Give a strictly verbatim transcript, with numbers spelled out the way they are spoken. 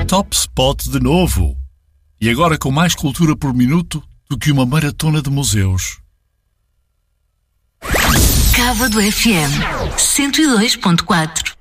Top Spot de novo. E agora com mais cultura por minuto do que uma maratona de museus. Cávado F M cento e dois ponto quatro.